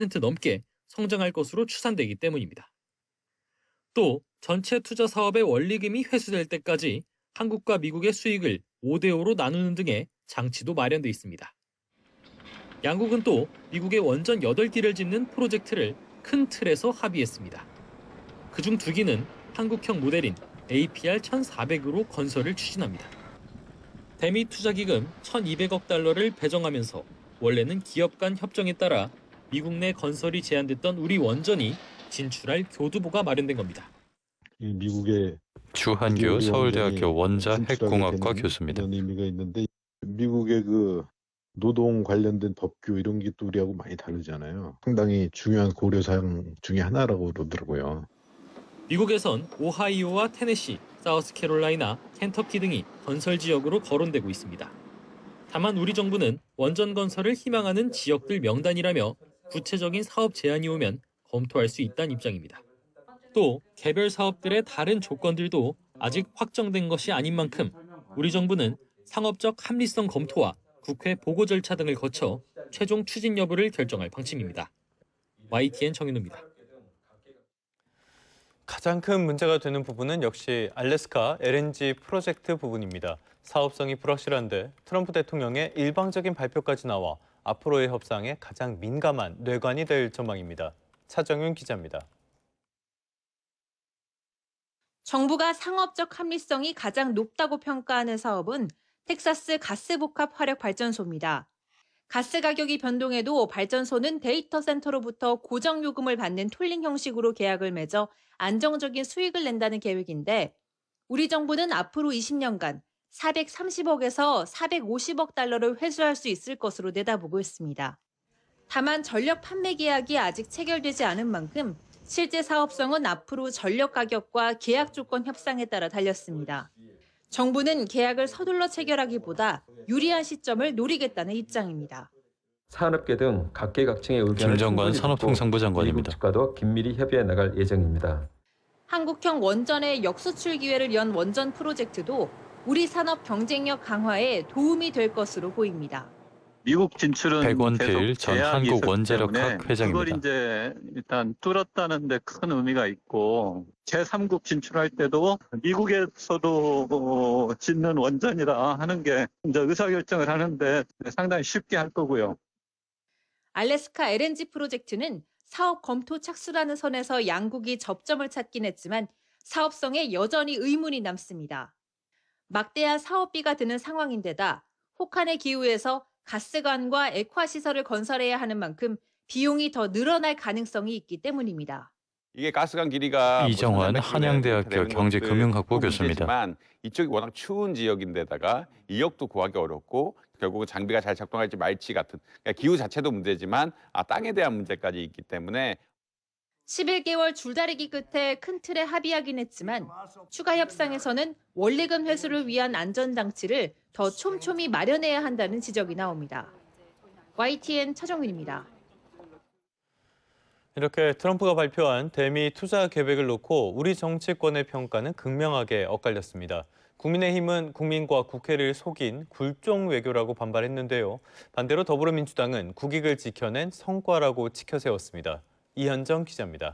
10% 넘게 성장할 것으로 추산되기 때문입니다. 또 전체 투자 사업의 원리금이 회수될 때까지 한국과 미국의 수익을 5대5로 나누는 등의 장치도 마련돼 있습니다. 양국은 또 미국의 원전 8기를 짓는 프로젝트를 큰 틀에서 합의했습니다. 그중 2기는 한국형 모델인 APR-1400으로 건설을 추진합니다. 대미 투자기금 1,200억 달러를 배정하면서 원래는 기업 간 협정에 따라 미국 내 건설이 제한됐던 우리 원전이 진출할 교두보가 마련된 겁니다. 미국의 주한규 서울대학교 원자핵공학과 교수입니다. 이런 의미가 있는데 미국의 그 노동 관련된 법규 이런 게 또 우리하고 많이 다르잖아요. 상당히 중요한 고려사항 중에 하나라고 그러더라고요. 미국에선 오하이오와 테네시, 사우스캐롤라이나, 켄터키 등이 건설 지역으로 거론되고 있습니다. 다만 우리 정부는 원전 건설을 희망하는 지역들 명단이라며 구체적인 사업 제안이 오면 검토할 수 있다는 입장입니다. 또 개별 사업들의 다른 조건들도 아직 확정된 것이 아닌 만큼 우리 정부는 상업적 합리성 검토와 국회 보고 절차 등을 거쳐 최종 추진 여부를 결정할 방침입니다. YTN 정윤우입니다. 가장 큰 문제가 되는 부분은 역시 알래스카 LNG 프로젝트 부분입니다. 사업성이 불확실한데 트럼프 대통령의 일방적인 발표까지 나와 앞으로의 협상에 가장 민감한 뇌관이 될 전망입니다. 차정윤 기자입니다. 정부가 상업적 합리성이 가장 높다고 평가하는 사업은 텍사스 가스복합 화력발전소입니다. 가스 가격이 변동해도 발전소는 데이터 센터로부터 고정 요금을 받는 톨링 형식으로 계약을 맺어 안정적인 수익을 낸다는 계획인데 우리 정부는 앞으로 20년간 430억에서 450억 달러를 회수할 수 있을 것으로 내다보고 있습니다. 다만 전력 판매 계약이 아직 체결되지 않은 만큼 실제 사업성은 앞으로 전력 가격과 계약 조건 협상에 따라 달렸습니다. 정부는 계약을 서둘러 체결하기보다 유리한 시점을 노리겠다는 입장입니다. 산업계 등 각계각층의 의견을 김정관 산업통상부 장관입니다. 미국 측과도 긴밀히 협의해 나갈 예정입니다. 한국형 원전의 역수출 기회를 연 원전 프로젝트도 우리 산업 경쟁력 강화에 도움이 될 것으로 보입니다. 미국 진출은 백원필 전 한국원자력학 회장입니다. 그걸 이제 일단 뚫었다는 데 큰 의미가 있고 제3국 진출할 때도 미국에서도 짓는 원전이라 하는 게 이제 의사결정을 하는데 상당히 쉽게 할 거고요. 알래스카 LNG 프로젝트는 사업 검토 착수라는 선에서 양국이 접점을 찾긴 했지만 사업성에 여전히 의문이 남습니다. 막대한 사업비가 드는 상황인데다 혹한의 기후에서 가스관과 액화 시설을 건설해야 하는 만큼 비용이 더 늘어날 가능성이 있기 때문입니다. 이게 가스관 길이가 이정환 한양대학교 경제금융학부 교수입니다. 이쪽이 워낙 추운 지역인데다가 이역도 구하기 어렵고 결국은 장비가 잘 작동할지 말지 같은 그러니까 기후 자체도 문제지만 땅에 대한 문제까지 있기 때문에 11개월 줄다리기 끝에 큰 틀에 합의하긴 했지만 추가 협상에서는 원리금 회수를 위한 안전장치를 더 촘촘히 마련해야 한다는 지적이 나옵니다. YTN 차정윤입니다. 이렇게 트럼프가 발표한 대미 투자 계획을 놓고 우리 정치권의 평가는 극명하게 엇갈렸습니다. 국민의힘은 국민과 국회를 속인 굴종 외교라고 반발했는데요. 반대로 더불어민주당은 국익을 지켜낸 성과라고 치켜세웠습니다. 이현정 기자입니다.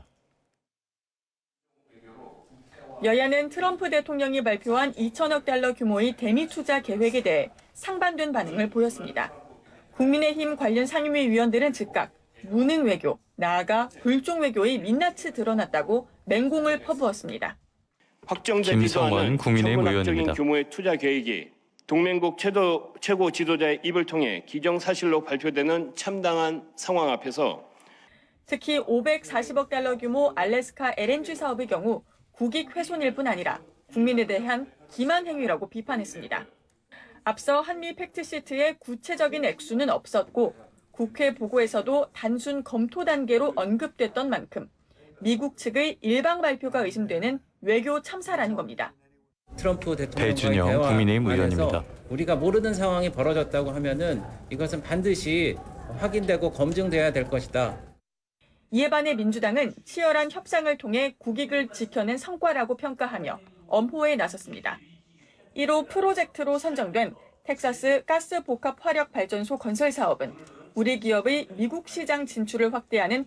여야는 트럼프 대통령이 발표한 2천억 달러 규모의 대미 투자 계획에 대해 상반된 반응을 보였습니다. 국민의힘 관련 상임위 위원들은 즉각 무능 외교, 나아가 굴종 외교의 민낯이 드러났다고 맹공을 퍼부었습니다. 확정되지도 않은 천문학적인 규모의 투자 계획이 동맹국 최고 지도자의 입을 통해 기정사실로 발표되는 참담한 상황 앞에서 특히 540억 달러 규모 알래스카 LNG 사업의 경우 국익 훼손일 뿐 아니라 국민에 대한 기만 행위라고 비판했습니다. 앞서 한미 팩트시트에 구체적인 액수는 없었고 국회 보고에서도 단순 검토 단계로 언급됐던 만큼 미국 측의 일방 발표가 의심되는 외교 참사라는 겁니다. 트럼프 대통령과의 배준영 대화 국민의힘 안에서 의원입니다. 우리가 모르는 상황이 벌어졌다고 하면은 이것은 반드시 확인되고 검증돼야 될 것이다. 이에 반해 민주당은 치열한 협상을 통해 국익을 지켜낸 성과라고 평가하며 엄호에 나섰습니다. 1호 프로젝트로 선정된 텍사스 가스 복합 화력 발전소 건설 사업은 우리 기업의 미국 시장 진출을 확대하는